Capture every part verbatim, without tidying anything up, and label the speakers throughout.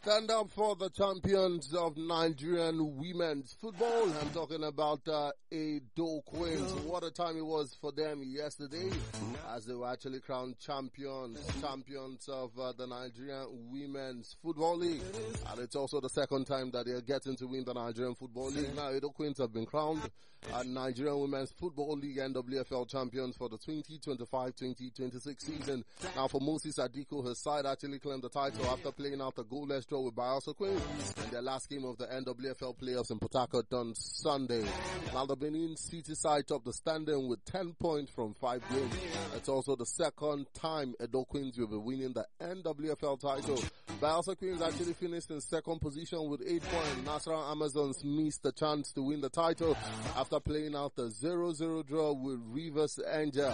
Speaker 1: Stand up for the champions of Nigerian women's football. I'm talking about uh, Edo Queens. What a time it was for them yesterday as they were actually crowned champions, champions of uh, the Nigerian Women's Football League. And it's also the second time that they're getting to win the Nigerian Football League. Now, Edo Queens have been crowned uh, Nigerian Women's Football League N W F L champions for the twenty twenty-five twenty twenty-six season. Now, for Moses Adiko, her side actually claimed the title after playing out the goalless draw with Bayelsa Queens in their last game of the N W F L playoffs in Port Harcourt on Sunday. Now, the Benin City side topped the standing with ten points from five games. It's also the second time Edo Queens will be winning the N W F L title. Bayelsa Queens actually finished in second position with eight points. Nasarawa Amazons missed the chance to win the title after playing out the zero zero draw with Rivers Angel.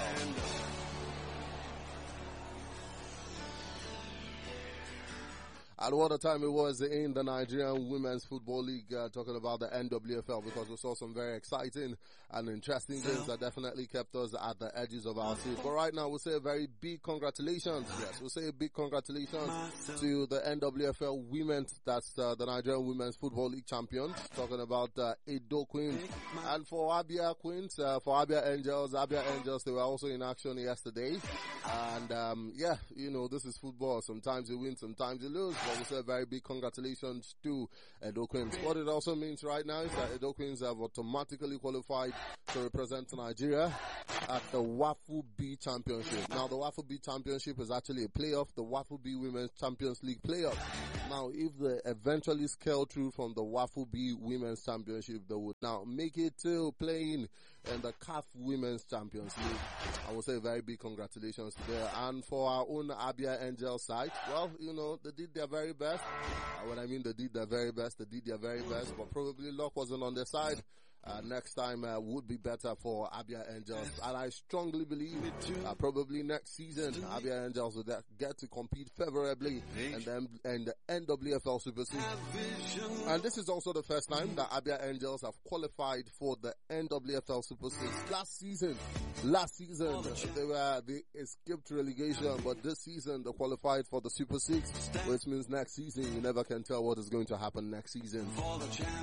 Speaker 1: And what a time it was in the Nigerian Women's Football League, uh, talking about the N W F L, because we saw some very exciting and interesting games that definitely kept us at the edges of our seat. But right now, we'll say a very big congratulations. Yes, we'll say a big congratulations to the N W F L women, that's uh, the Nigerian Women's Football League champions, talking about uh, Edo Queens. And for Abia Queens, uh, for Abia Angels, Abia Angels, they were also in action yesterday. And um, yeah, you know, this is football. Sometimes you win, sometimes you lose. But we say a very big congratulations to Edo Queens. What it also means right now is that Edo Queens have automatically qualified to represent Nigeria at the Wafu B Championship. Now, the Wafu B Championship is actually a playoff, the Wafu B Women's Champions League playoff. Now, if they eventually scale through from the Wafu B Women's Championship, they would now make it to playing in the C A F Women's Champions League. I would say a very big congratulations to them. And for our own Abia Angel side, well, you know, they did their very best. Uh, when I mean they did their very best, they did their very best, but probably luck wasn't on their side. Uh, next time uh, would be better for Abia Angels. And I strongly believe uh, probably next season Abia Angels will get to compete favorably in the, in the N W F L Super Six. And this is also the first time that Abia Angels have qualified for the N W F L Super Six. Last season, last season they were they escaped relegation, but this season they qualified for the Super Six, which means next season you never can tell what is going to happen next season.